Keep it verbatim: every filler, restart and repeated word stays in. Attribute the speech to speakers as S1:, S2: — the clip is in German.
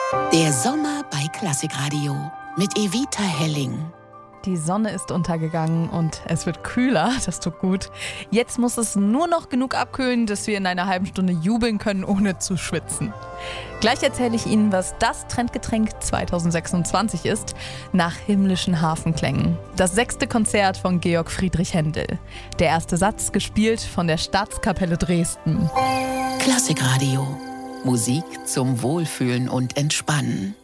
S1: Der Sommer bei Klassikradio mit Evita Helling.
S2: Die Sonne ist untergegangen und es wird kühler, das tut gut. Jetzt muss es nur noch genug abkühlen, dass wir in einer halben Stunde jubeln können, ohne zu schwitzen. Gleich erzähle ich Ihnen, was das Trendgetränk zwanzig sechsundzwanzig ist, nach himmlischen Hafenklängen. Das sechste Konzert von Georg Friedrich Händel. Der erste Satz gespielt von der Staatskapelle Dresden.
S1: Klassikradio. Musik zum Wohlfühlen und Entspannen.